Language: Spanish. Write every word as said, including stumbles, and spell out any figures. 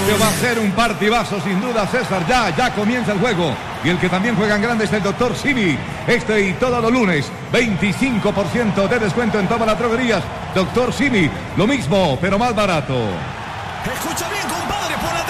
Este va a ser un partidazo sin duda, César. Ya, ya comienza el juego. Y el que también juega en grande es el doctor Simi. Este y todos los lunes, veinticinco por ciento de descuento en todas las droguerías. doctor Simi, lo mismo, pero más barato. Escucha bien, compadre, por la